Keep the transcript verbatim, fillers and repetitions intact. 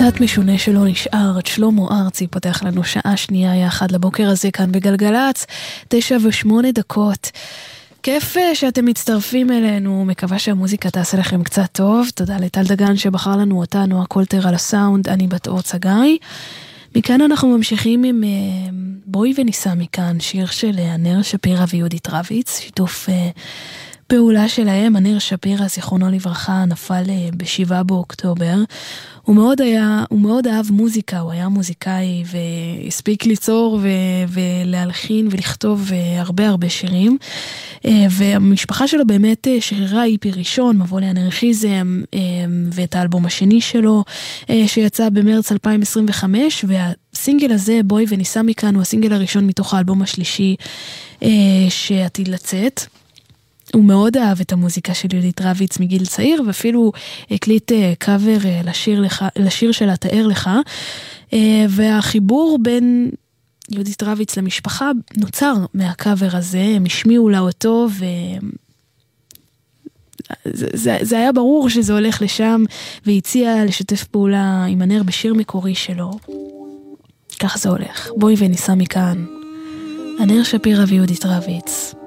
קצת משונה שלא נשאר. שלמה ארצי פותח לנו שעה שנייה יחד לבוקר הזה כאן בגלגלץ, תשע ושמונה דקות. כיף שאתם מצטרפים אלינו, מקווה שהמוזיקה תעשה לכם קצת טוב. תודה לטל דגן שבחר לנו אותנו, הקולטר על הסאונד, אני בת אור צגאי. מכאן אנחנו ממשיכים עם בואי וניסע מכאן, שיר של ענר שפירא ויהודית רביץ, שיתוף פעולה שלהם. ענר שפירא, זיכרונו לברכה, נפל בשבעה באוקטובר. הוא מאוד היה, הוא מאוד אהב מוזיקה, הוא היה מוזיקאי והספיק ליצור ו- ולהלחין ולכתוב הרבה הרבה שירים. והמשפחה שלו באמת שרירה איפי ראשון, מבוא לאנרכיזם, ואת האלבום השני שלו שיצא במרץ אלפיים עשרים וחמש, והסינגל הזה, בואי וניסע מכאן, הוא הסינגל הראשון מתוך האלבום השלישי שעתיד לצאת. הוא מאוד אהב את המוזיקה של יהודית רביץ מגיל צעיר, ואפילו הקליט קאבר לשיר, לך, לשיר שלה תאר לך, והחיבור בין יהודית רביץ למשפחה נוצר מהקאבר הזה. הם השמיעו לה אותו, וזה זה היה ברור שזה הולך לשם, והציע לשתף פעולה עם ענר בשיר מקורי שלו. כך זה הולך. בואי וניסע מכאן, ענר שפירא ויהודית רביץ.